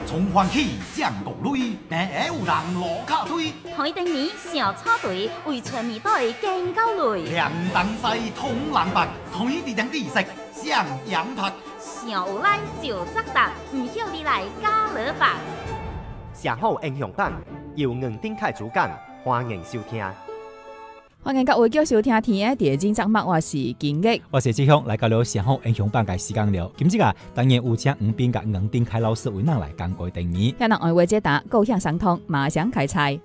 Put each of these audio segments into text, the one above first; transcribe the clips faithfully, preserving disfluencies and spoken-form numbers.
从欢喜降国泪，硬会有人落卡堆。 台灯谜小草堆，为全面队更高累。 两东西通人白，台地两知识上洋拍。 上有咱就作答，唔晓你来加勒吧。 社好英雄榜由硬顶开主讲，欢迎收听。 欢迎各位继续收听天的地精节目，我是金玉， 我是志雄，来到了社好英雄榜嘅时间了。今日啊，当然有请黄斌甲硬顶开老师为咱来讲过定义。 向人爱话解答，构向相通，马上开猜。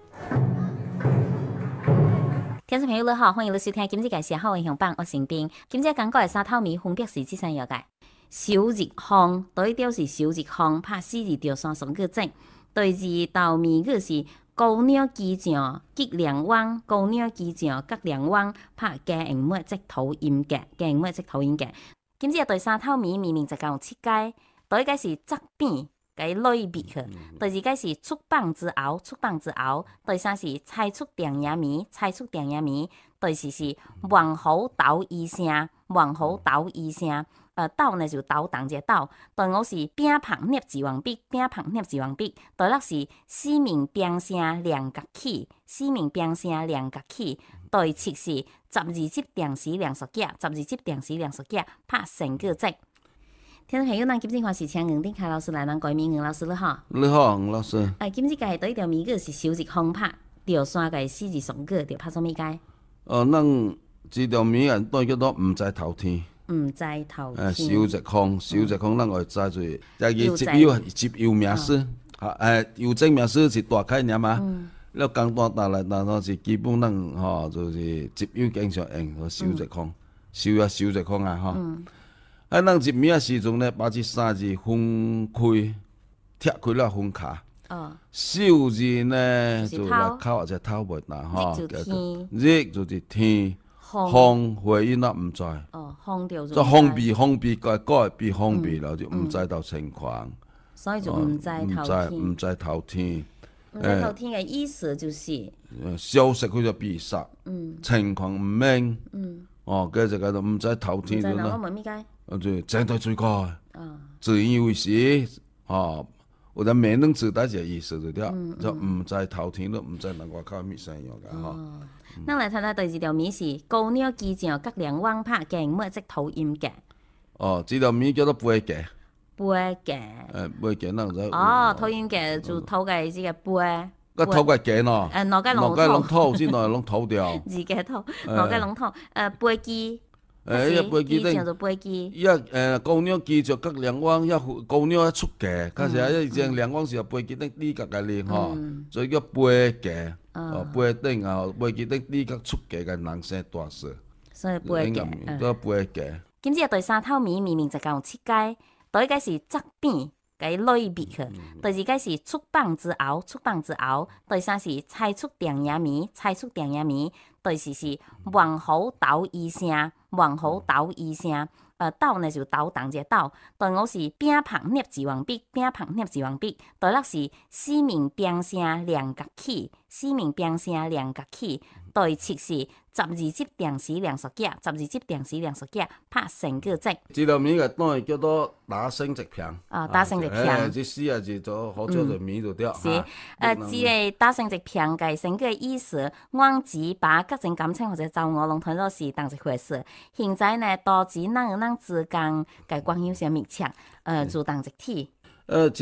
听众朋友你好，欢迎你收听今日嘅社好英雄榜，我是黄斌。今日讲过嘅三套谜分别是这三样嘅：小日风，第一条是小日风，拍四字调三十个正；第二道谜语是高鸟机上吉良湾，高鸟机上吉良湾，拍加银末即头音嘅，加银末即头音嘅。今日第三套谜明明就讲有七解，第一解是側邊，解類別去；第二解是出棒之後，出棒之後；第三是猜出定嘢謎，猜出定嘢謎；第四是皇后鬥醫聲，皇后鬥醫聲。呃，鬥呢就鬥動一個鬥。第五是餅旁捏字王筆，餅旁捏字王筆。第六是四面並聲兩角起，四面並聲兩角起。第七是十二集電視兩屬夾，十二集電視兩屬夾，拍成個字。聽眾朋友，咱今日話是請吳定凱老師來咱改名，吳老師你好。 你好，吳老師。 誒，今日嘅第一條謎語是小日風拍，調三個四字雙個，調拍什麼解？ 哦，咱這條謎啊，都叫做唔知頭天。 唔知頭天。 誒，小日空，小日空，咱會知做，即係接優接優名師，嚇誒，郵政名師是大概念嘛。了簡單打來，但係是基本咱吼，就是接優經常用，小日空，小啊小日空啊，吼。啊，咱入名時陣咧，把這三字分開，拆開了分卡。哦。小字呢，就來靠或者頭袂大，吼。日就天。日就是天。風回應啦，唔知。 哦，風調就。 即風避風避改改避風避啦，就唔知道情況。 所以就唔知頭天。 唔知頭天。 唔知頭天嘅意思就是。 消息佢就避煞。嗯。情況唔明。嗯。哦，跟住就唔知頭天咗啦。 我問咩解？ 我就正對最高。啊。自以為是，哦，或者未能知道這意思就掉，就唔知頭天都唔知人外口咩聲樣嘅嗬。 咱來睇睇第二條謎是高鳥機上吉良灣拍鏡乜即土音嘅。 哦，這條謎叫做背嘅。 背嘅。誒， 背嘅嗱就。 哦，土音嘅就土嘅即個背。 個土嘅嘅喏。 誒，腦嘅腦龍土先來攏土掉。 字嘅土，腦嘅龍土。誒，背機。 誒，一背機咧。 機上就背機。 一誒高鳥機上吉良灣，一高鳥一出嘅，嗰時啊一隻良灣時背機咧呢個嘅咧嗬，所以叫背嘅。哦，背頂啊，背記得呢個出嘅嘅人聲大事， 所以背嘅， 都背嘅。 今次第三套謎明明就講七解，第一解是側邊，嘅類別去；第二解是出棒之後，出棒之後；第三是猜出定嘢謎，猜出定嘢謎；第四是皇后鬥醫聲，皇后鬥醫聲。誒鬥呢就鬥動一個鬥，第五是餅旁捏字王筆，餅旁捏字王筆，第六是四面並聲兩角起，四面並聲兩角起，第七是十二集電視兩屬夾，十二集電視兩屬夾，拍成個字。 這條謎嘅當然叫做打成一片。 啊，打成一片。 誒，這四啊字就好少就謎就掉。 是，誒，這個打成一片嘅成個意思，我只把各種感情或者就我攏睇到是當一回事。現在呢，多指咱咱之間嘅關係上密切，誒，就當一體。 呃。